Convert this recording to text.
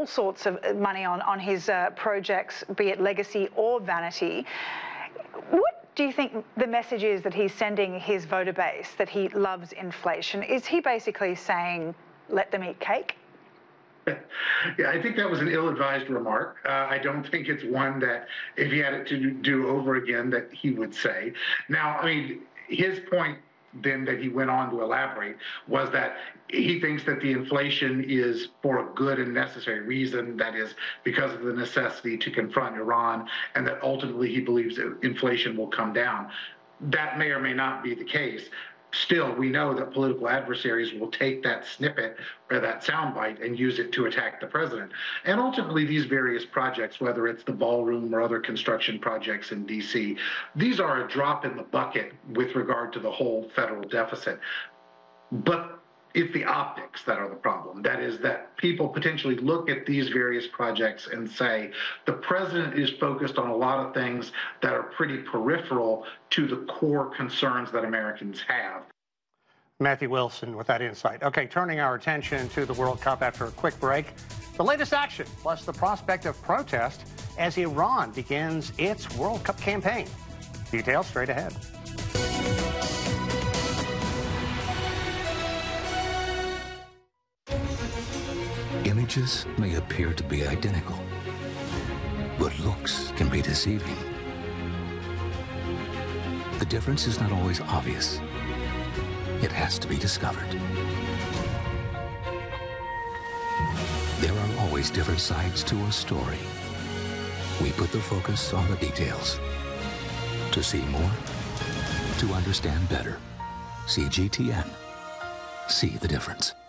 all sorts of money on his projects, be it legacy or vanity. What do you think the message is that he's sending his voter base, that he loves inflation? Is he basically saying, let them eat cake? Yeah, I think that was an ill-advised remark. I don't think it's one that, if he had it to do over again, that he would say. Now, I mean, his point then that he went on to elaborate was that he thinks that the inflation is for a good and necessary reason, that is because of the necessity to confront Iran, and that ultimately he believes that inflation will come down. That may or may not be the case. Still, we know that political adversaries will take that snippet or that soundbite and use it to attack the president. And ultimately, these various projects, whether it's the ballroom or other construction projects in D.C., these are a drop in the bucket with regard to the whole federal deficit. But it's the optics that are the problem. That is, that people potentially look at these various projects and say, the president is focused on a lot of things that are pretty peripheral to the core concerns that Americans have. Matthew Wilson with that insight. Okay, turning our attention to the World Cup after a quick break. The latest action, plus the prospect of protest as Iran begins its World Cup campaign. Details straight ahead. Images may appear to be identical, but looks can be deceiving. The difference is not always obvious. It has to be discovered. There are always different sides to a story. We put the focus on the details. To see more, to understand better. CGTN. See the difference.